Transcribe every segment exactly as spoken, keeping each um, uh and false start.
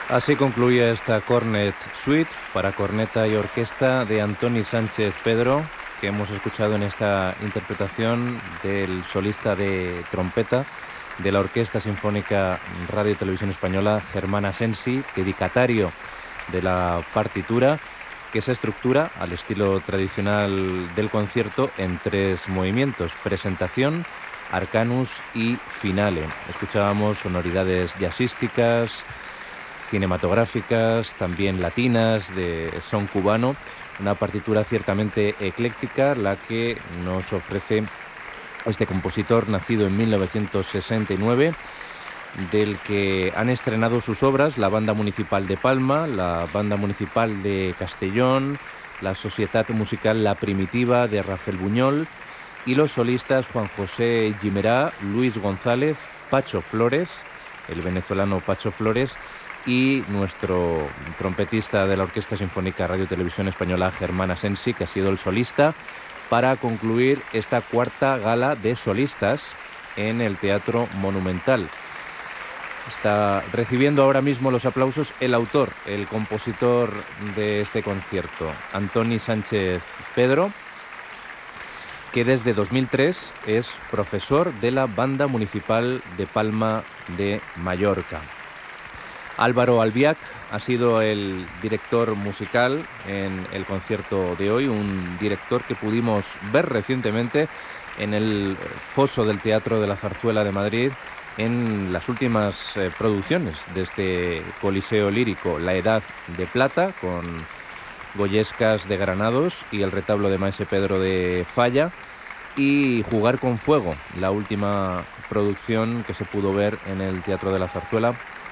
Así concluye esta Cornet Suite para corneta y orquesta de Antoni Sánchez Pedro, que hemos escuchado en esta interpretación del solista de trompeta de la Orquesta Sinfónica Radio y Televisión Española, Germán Asensi, dedicatario de la partitura, que se estructura al estilo tradicional del concierto en tres movimientos: presentación, arcanus y finale. Escuchábamos sonoridades jazzísticas, cinematográficas, también latinas, de son cubano, una partitura ciertamente ecléctica, la que nos ofrece este compositor nacido en mil novecientos sesenta y nueve, del que han estrenado sus obras la Banda Municipal de Palma, la Banda Municipal de Castellón, la Societat Musical La Primitiva de Rafael Buñol y los solistas Juan José Gimerá, Luis González, Pacho Flores, el venezolano Pacho Flores, y nuestro trompetista de la Orquesta Sinfónica Radio y Televisión Española, Germán Asensi, que ha sido el solista para concluir esta cuarta gala de solistas en el Teatro Monumental. Está recibiendo ahora mismo los aplausos el autor, el compositor de este concierto, Antoni Sánchez Pedro, que desde dos mil tres es profesor de la Banda Municipal de Palma de Mallorca. Álvaro Albiach ha sido el director musical en el concierto de hoy, un director que pudimos ver recientemente en el foso del Teatro de la Zarzuela de Madrid en las últimas eh, producciones de este coliseo lírico, La Edad de Plata, con Goyescas de Granados y el retablo de Maese Pedro de Falla, y Jugar con Fuego, la última producción que se pudo ver en el Teatro de la Zarzuela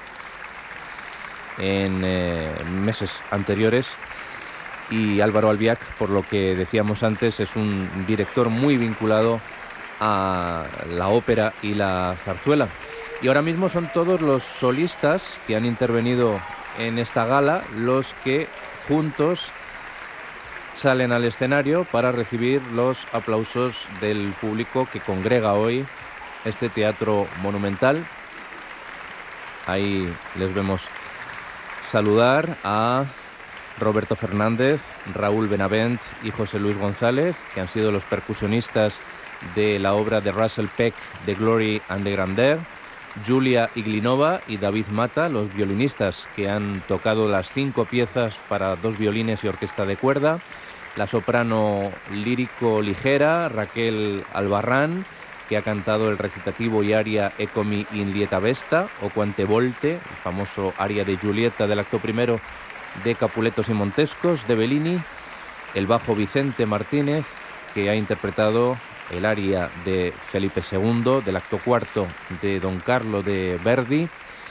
en eh, meses anteriores. Y Álvaro Albiach, por lo que decíamos antes, es un director muy vinculado a la ópera y la zarzuela. Y ahora mismo son todos los solistas que han intervenido en esta gala los que juntos salen al escenario para recibir los aplausos del público que congrega hoy este Teatro Monumental. Ahí les vemos saludar a Roberto Fernández, Raúl Benavent y José Luis González, que han sido los percusionistas de la obra de Russell Peck, The Glory and the Grandeur, Julia Iglinova y David Mata, los violinistas que han tocado las cinco piezas para dos violines y orquesta de cuerda, la soprano lírico ligera Raquel Albarrán, que ha cantado el recitativo y aria Eccomi in lieta vesta, o Quante volte, el famoso aria de Giulietta del acto primero de Capuletos y Montescos de Bellini, el bajo Vicente Martínez, que ha interpretado el aria de Felipe segundo del acto cuarto de Don Carlo de Verdi,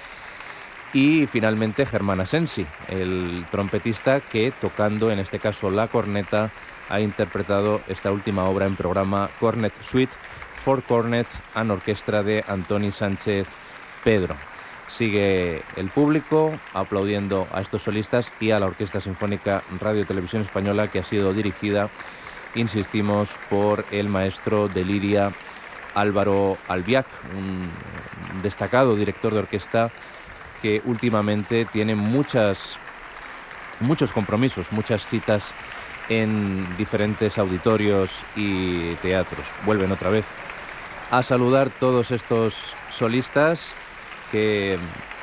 y finalmente Germán Asensi, el trompetista que, tocando en este caso la corneta, ha interpretado esta última obra en programa, Cornet Suite for Cornet and Orquestra de Antoni Sánchez Pedro. Sigue el público aplaudiendo a estos solistas y a la Orquesta Sinfónica Radio y Televisión Española, que ha sido dirigida, insistimos, por el maestro de liria Álvaro Albiach, un destacado director de orquesta que últimamente tiene muchas, muchos compromisos, muchas citas en diferentes auditorios y teatros. Vuelven otra vez a saludar todos estos solistas que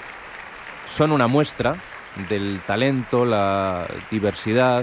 son una muestra del talento, la diversidad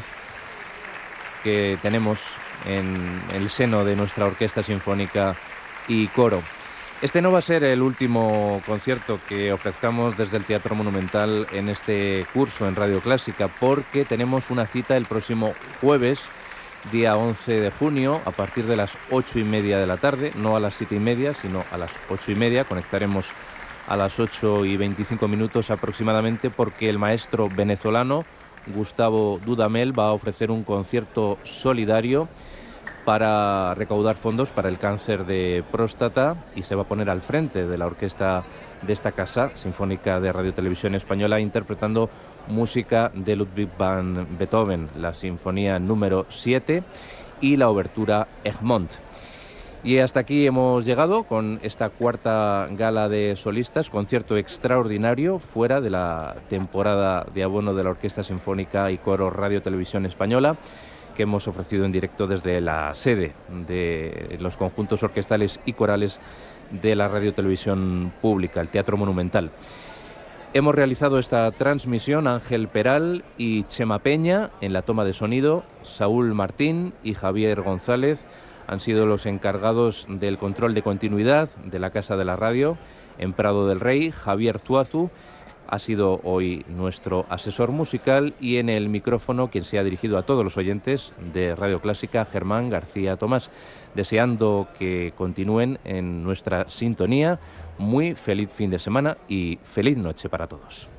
que tenemos en el seno de nuestra Orquesta Sinfónica y Coro. Este no va a ser el último concierto que ofrezcamos desde el Teatro Monumental en este curso en Radio Clásica, porque tenemos una cita el próximo jueves, día once de junio, a partir de las ocho y media de la tarde, no a las siete y media, sino a las ocho y media. Conectaremos a las ocho y veinticinco minutos aproximadamente, porque el maestro venezolano Gustavo Dudamel va a ofrecer un concierto solidario para recaudar fondos para el cáncer de próstata, y se va a poner al frente de la orquesta de esta casa sinfónica de Radio y Televisión Española, interpretando música de Ludwig van Beethoven, la sinfonía número siete y la obertura Egmont. Y hasta aquí hemos llegado con esta cuarta gala de solistas, concierto extraordinario fuera de la temporada de abono de la Orquesta Sinfónica y Coro Radio Televisión Española, que hemos ofrecido en directo desde la sede de los conjuntos orquestales y corales de la Radio Televisión Pública, el Teatro Monumental. Hemos realizado esta transmisión Ángel Peral y Chema Peña en la toma de sonido, Saúl Martín y Javier González han sido los encargados del control de continuidad de la Casa de la Radio en Prado del Rey. Javier Zuazu ha sido hoy nuestro asesor musical y en el micrófono quien se ha dirigido a todos los oyentes de Radio Clásica, Germán García Tomás, deseando que continúen en nuestra sintonía. Muy feliz fin de semana y feliz noche para todos.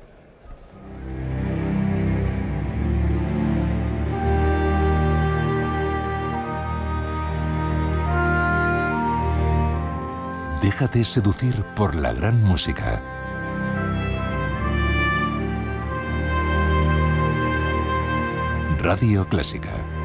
Déjate seducir por la gran música. Radio Clásica.